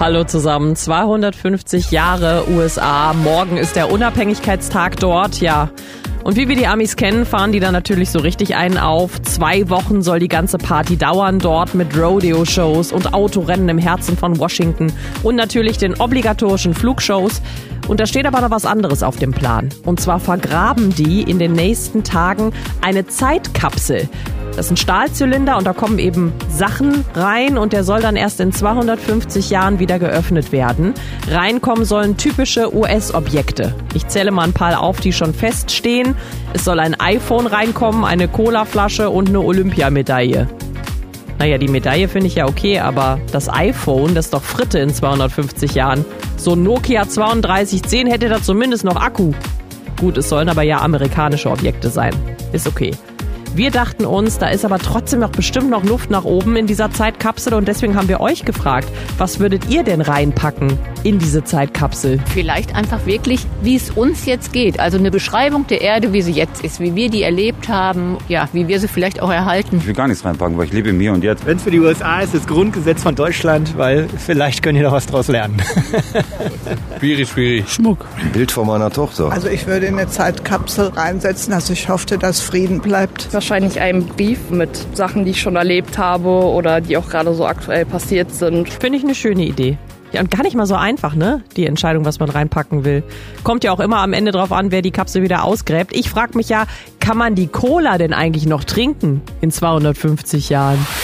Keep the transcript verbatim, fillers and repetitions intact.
Hallo zusammen, zweihundertfünfzig Jahre U S A, morgen ist der Unabhängigkeitstag dort, ja. Und wie wir die Amis kennen, fahren die dann natürlich so richtig einen auf. Zwei Wochen soll die ganze Party dauern dort mit Rodeo-Shows und Autorennen im Herzen von Washington und natürlich den obligatorischen Flugshows. Und da steht aber noch was anderes auf dem Plan. Und zwar vergraben die in den nächsten Tagen eine Zeitkapsel. Das ist ein Stahlzylinder und da kommen eben Sachen rein und der soll dann erst in zweihundertfünfzig Jahren wieder geöffnet werden. Reinkommen sollen typische U S-Objekte. Ich zähle mal ein paar auf, die schon feststehen. Es soll ein iPhone reinkommen, eine Colaflasche und eine Olympiamedaille. Naja, die Medaille finde ich ja okay, aber das iPhone, das ist doch Fritte in zweihundertfünfzig Jahren. So ein Nokia zweiunddreißig zehn hätte da zumindest noch Akku. Gut, es sollen aber ja amerikanische Objekte sein. Ist okay. Wir dachten uns, da ist aber trotzdem noch bestimmt noch Luft nach oben in dieser Zeitkapsel und deswegen haben wir euch gefragt, was würdet ihr denn reinpacken in diese Zeitkapsel? Vielleicht einfach wirklich, wie es uns jetzt geht. Also eine Beschreibung der Erde, wie sie jetzt ist, wie wir die erlebt haben, ja, wie wir sie vielleicht auch erhalten. Ich will gar nichts reinpacken, weil ich lebe im Hier und Jetzt. Wenn es für die U S A ist, das Grundgesetz von Deutschland, weil vielleicht können die noch was draus lernen. Schwierig, schwierig. Schmuck. Ein Bild von meiner Tochter. Also ich würde in eine Zeitkapsel reinsetzen, also ich hoffte, dass Frieden bleibt. Wahrscheinlich einen Brief mit Sachen, die ich schon erlebt habe oder die auch gerade so aktuell passiert sind. Finde ich eine schöne Idee. Ja, und gar nicht mal so einfach, ne? Die Entscheidung, was man reinpacken will. Kommt ja auch immer am Ende drauf an, wer die Kapsel wieder ausgräbt. Ich frage mich ja, kann man die Cola denn eigentlich noch trinken in zweihundertfünfzig Jahren?